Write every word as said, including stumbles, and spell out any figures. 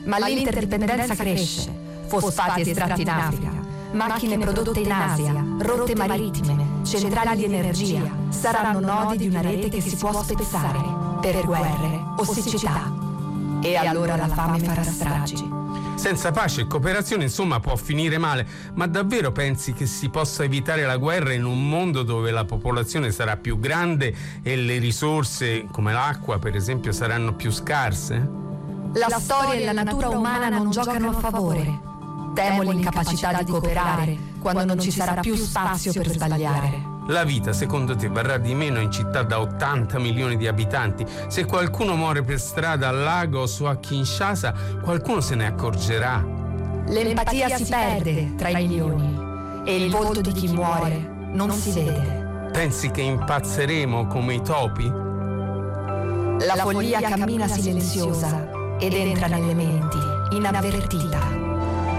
Ma l'interdipendenza cresce. Fosfati estratti in Africa, macchine prodotte in Asia, rotte marittime, centrali di energia saranno nodi di una rete che si può spezzare per guerre o siccità. E allora la fame farà stragi. Senza pace e cooperazione, insomma, può finire male. Ma davvero pensi che si possa evitare la guerra in un mondo dove la popolazione sarà più grande e le risorse, come l'acqua per esempio, saranno più scarse? La storia e la natura umana non giocano a favore. Temo l'incapacità di cooperare quando non ci sarà più spazio per sbagliare. La vita, secondo te, varrà di meno in città da ottanta milioni di abitanti? Se qualcuno muore per strada a Lagos o a Kinshasa, qualcuno se ne accorgerà. L'empatia si perde tra i milioni e il volto di chi muore non si vede. Pensi che impazzeremo come i topi? La follia cammina silenziosa ed entra nelle menti inavvertita.